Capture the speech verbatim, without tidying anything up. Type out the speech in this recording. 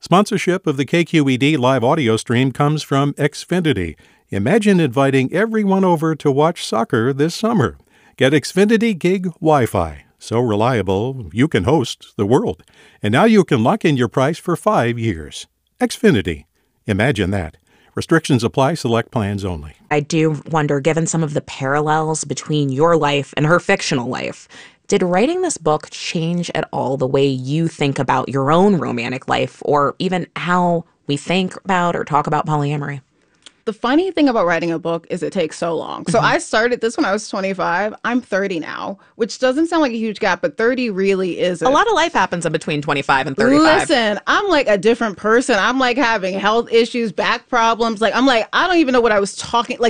Sponsorship of the K Q E D live audio stream comes from Xfinity. Imagine inviting everyone over to watch soccer this summer. Get Xfinity Gig Wi-Fi. So reliable, you can host the world. And now you can lock in your price for five years. Xfinity. Imagine that. Restrictions apply. Select plans only. I do wonder, given some of the parallels between your life and her fictional life, did writing this book change at all the way you think about your own romantic life, or even how we think about or talk about polyamory? The funny thing about writing a book is it takes so long. So mm-hmm. I started this when I was twenty-five. I'm thirty now, which doesn't sound like a huge gap, but thirty really is. A lot of life happens in between twenty-five and thirty-five. Listen, I'm like a different person. I'm like having health issues, back problems. Like, I'm like, I don't even know what I was talking. Like,